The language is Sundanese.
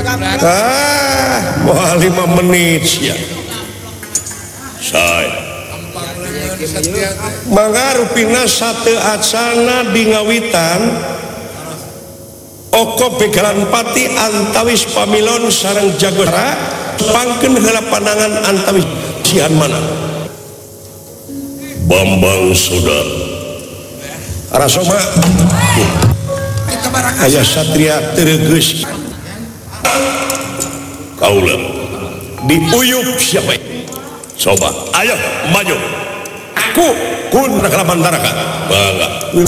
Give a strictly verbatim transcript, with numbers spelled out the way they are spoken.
ah wah lima menit ya say mangga rupina sate acana di ngawitan oko begalan pati antawis pamilon sareng jagora pangkeun heula pandangan antawis sian mana Bambang Soda Rasoma aya satria teuregeus kaula diuyup siapa coba ayo maju aku kun rakaman daraka bangga